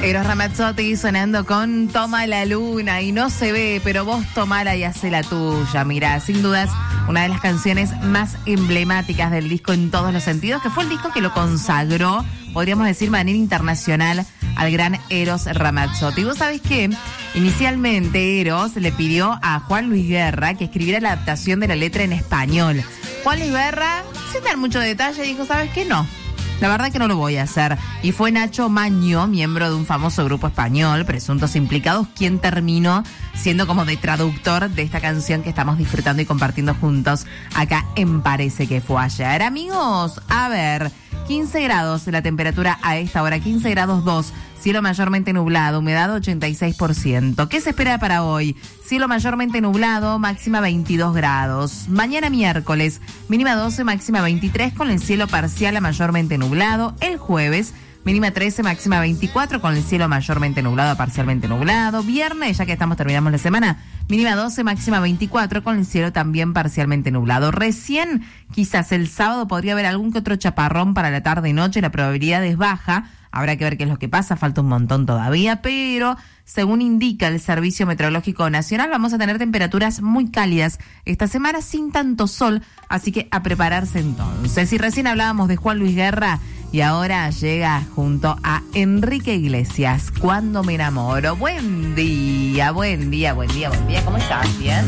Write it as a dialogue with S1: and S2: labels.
S1: Eros Ramazzotti sonando con Toma la Luna, y no se ve, pero vos tomala y hacé la tuya. Mirá, sin dudas, una de las canciones más emblemáticas del disco en todos los sentidos, que fue el disco que lo consagró, podríamos decir, de manera internacional al gran Eros Ramazzotti. ¿Vos sabés qué? Inicialmente Eros le pidió a Juan Luis Guerra que escribiera la adaptación de la letra en español. Juan Luis Guerra, sin dar mucho detalle, dijo, ¿sabes qué? No. La verdad que no lo voy a hacer. Y fue Nacho Maño, miembro de un famoso grupo español, Presuntos Implicados, quien terminó siendo como de traductor de esta canción que estamos disfrutando y compartiendo juntos acá en Parece que fue ayer. Amigos, a ver, 15 grados la temperatura a esta hora, 15 grados 2. Cielo mayormente nublado, humedad 86%. ¿Qué se espera para hoy? Cielo mayormente nublado, máxima 22 grados. Mañana miércoles, mínima 12, máxima 23, con el cielo parcial a mayormente nublado. El jueves, mínima 13, máxima 24, con el cielo mayormente nublado a parcialmente nublado. Viernes, ya que terminamos la semana, mínima 12, máxima 24, con el cielo también parcialmente nublado. Recién, quizás el sábado, podría haber algún que otro chaparrón para la tarde y noche. La probabilidad es baja. Habrá que ver qué es lo que pasa, falta un montón todavía, pero según indica el Servicio Meteorológico Nacional, vamos a tener temperaturas muy cálidas esta semana sin tanto sol, así que a prepararse entonces. Y recién hablábamos de Juan Luis Guerra y ahora llega junto a Enrique Iglesias, Cuando me enamoro. Buen día, buen día, buen día, buen día. ¿Cómo estás? ¿Bien?